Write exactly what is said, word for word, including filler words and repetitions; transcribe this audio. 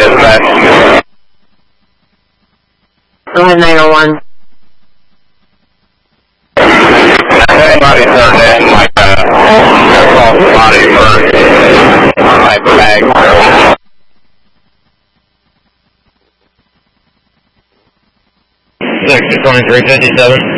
dispatch. Go ahead, nine oh one. Anybody turned in, like, uh, false body for type of bag. six twenty-three fifty-seven.